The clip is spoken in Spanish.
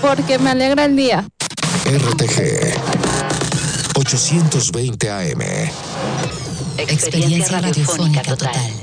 porque me alegra el día. RTG 820 AM. Experiencia radiofónica total.